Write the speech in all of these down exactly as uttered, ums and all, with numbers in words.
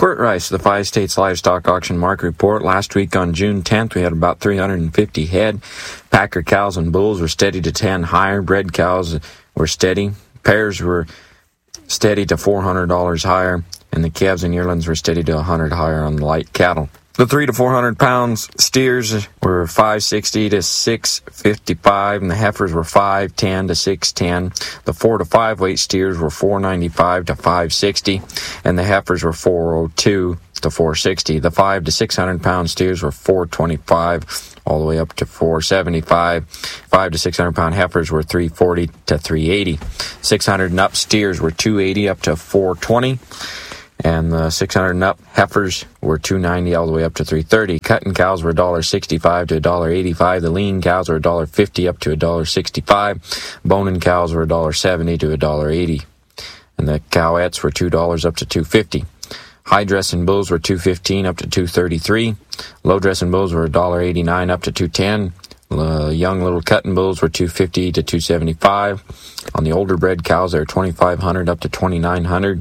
Quirt Rice, the Five States Livestock Auction Market Report. Last week on June tenth, we had about three hundred fifty head. Packer cows and bulls were steady to ten higher. Bred cows were steady. Pairs were steady to four hundred dollars higher. And the calves and yearlings were steady to one hundred higher on the light cattle. The three to four hundred pounds steers were five sixty to six fifty-five, and the heifers were five ten to six ten. The four to five weight steers were four ninety-five to five sixty, and the heifers were four oh two to four sixty. The five to six hundred pound steers were four twenty-five all the way up to four seventy-five. Five to six hundred pound heifers were three forty to three eighty. Six hundred and up steers were two eighty up to four twenty. And the six hundred and up heifers were two ninety all the way up to three thirty. Cutting cows were one sixty-five to one eighty-five. The lean cows were one fifty up to one sixty-five. Boning cows were one seventy to one eighty. And the cowettes were two dollars up to two fifty. High dressing bulls were two fifteen up to two thirty-three. Low dressing bulls were one eighty-nine up to two ten. Uh, young little cutting bulls were two fifty to two seventy-five. On the older bred cows, they were twenty-five hundred up to twenty-nine hundred.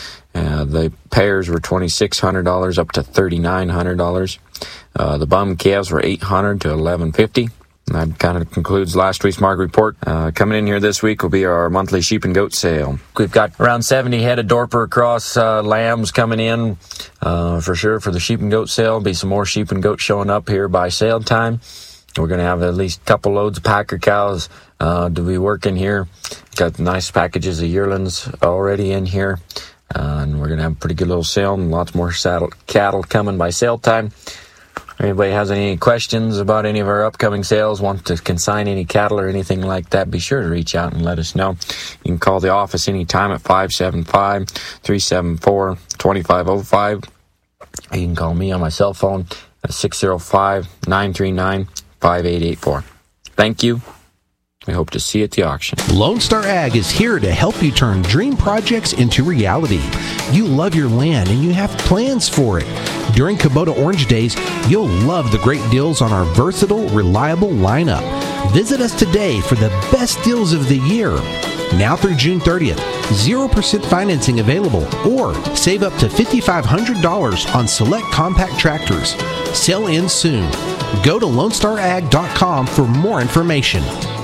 Uh, the pairs were twenty-six hundred dollars up to thirty-nine hundred dollars. Uh, the bum calves were eight hundred to eleven fifty. And that kind of concludes last week's market report. Uh, coming in here this week will be our monthly sheep and goat sale. We've got around seventy head of Dorper across uh, lambs coming in uh, for sure for the sheep and goat sale. There'll be some more sheep and goats showing up here by sale time. We're going to have at least a couple loads of Packer cows uh, to be working here. Got nice packages of yearlings already in here. Uh, and we're going to have a pretty good little sale and lots more saddle cattle coming by sale time. If anybody has any questions about any of our upcoming sales, want to consign any cattle or anything like that, be sure to reach out and let us know. You can call the office anytime at five seven five, three seven four, two five zero five. You can call me on my cell phone at six zero five, nine three nine, five eight eight four. Thank you. We hope to see you at the auction. Lone Star Ag is here to help you turn dream projects into reality. You love your land and you have plans for it. During Kubota Orange Days, you'll love the great deals on our versatile, reliable lineup. Visit us today for the best deals of the year. Now through June thirtieth, zero percent financing available, or save up to five thousand five hundred dollars on select compact tractors. Sale ends soon. Go to lone star ag dot com for more information.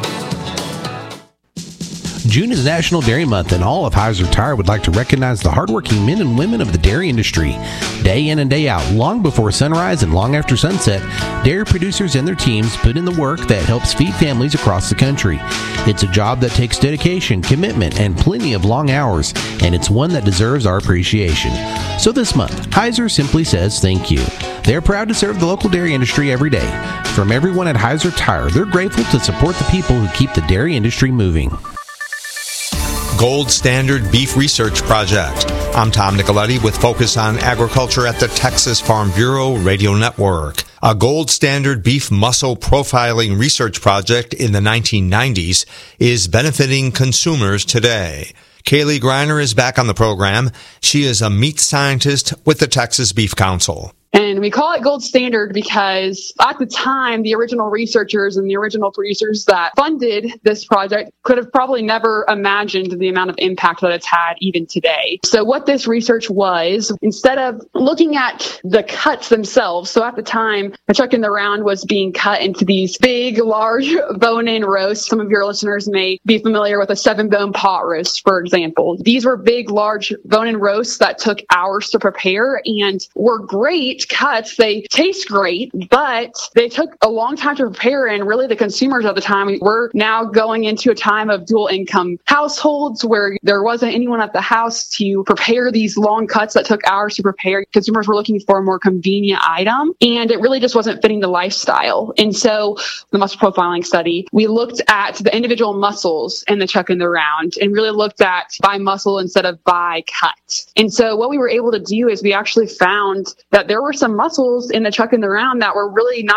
June is National Dairy Month, and all of Heiser Tire would like to recognize the hardworking men and women of the dairy industry. Day in and day out, long before sunrise and long after sunset, dairy producers and their teams put in the work that helps feed families across the country. It's a job that takes dedication, commitment, and plenty of long hours, and it's one that deserves our appreciation. So this month, Heiser simply says thank you. They're proud to serve the local dairy industry every day. From everyone at Heiser Tire, they're grateful to support the people who keep the dairy industry moving. Gold Standard Beef Research Project. I'm Tom Nicoletti with Focus on Agriculture at the Texas Farm Bureau Radio Network. A gold standard beef muscle profiling research project in the nineteen nineties is benefiting consumers today. Kaylee Greiner is back on the program. She is a meat scientist with the Texas Beef Council. And we call it gold standard because at the time, the original researchers and the original producers that funded this project could have probably never imagined the amount of impact that it's had even today. So what this research was, instead of looking at the cuts themselves, so at the time, the chuck in the round was being cut into these big, large bone-in roasts. Some of your listeners may be familiar with a seven-bone pot roast, for example. These were big, large bone-in roasts that took hours to prepare and were great cuts. They taste great, but they took a long time to prepare. And really the consumers at the time were now going into a time of dual income households where there wasn't anyone at the house to prepare these long cuts that took hours to prepare. Consumers were looking for a more convenient item, and it really just wasn't fitting the lifestyle. And so the muscle profiling study, we looked at the individual muscles in the chuck in the round and really looked at by muscle instead of by cut. And so what we were able to do is we actually found that there were some muscles in the chuck in the round that were really not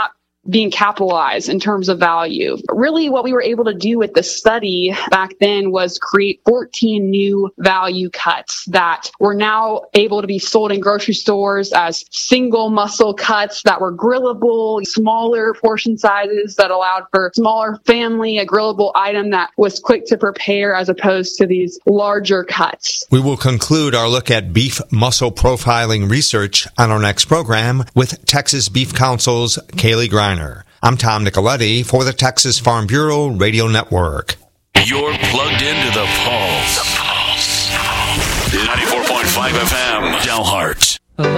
being capitalized in terms of value. Really, what we were able to do with the study back then was create fourteen new value cuts that were now able to be sold in grocery stores as single muscle cuts that were grillable, smaller portion sizes that allowed for smaller family, a grillable item that was quick to prepare as opposed to these larger cuts. We will conclude our look at beef muscle profiling research on our next program with Texas Beef Council's Kaylee Greiner. I'm Tom Nicoletti for the Texas Farm Bureau Radio Network. You're plugged into the Pulse. The Pulse. ninety-four point five F M, Dalhart.